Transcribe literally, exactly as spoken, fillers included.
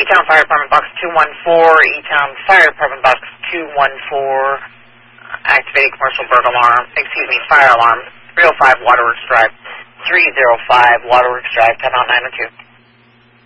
E-Town Fire Department, box two one four, E-Town Fire Department, box two one four, activated commercial burglar alarm, excuse me, fire alarm, three oh five Waterworks Drive, three oh five Waterworks Drive, ten oh nine oh two.